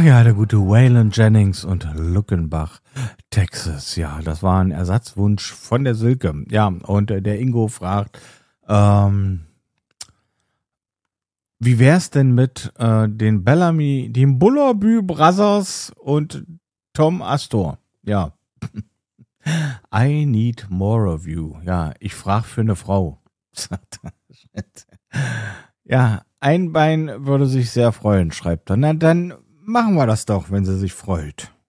Ach ja, der gute Waylon Jennings und Luckenbach, Texas. Ja, das war ein Ersatzwunsch von der Silke. Ja, und der Ingo fragt, wie wär's denn mit den Bellamy, den Bullerbü Brothers und Tom Astor? Ja. I need more of you. Ja, ich frage für eine Frau. Ja, ein Bein würde sich sehr freuen, schreibt er. Na, dann machen wir das doch, wenn sie sich freut.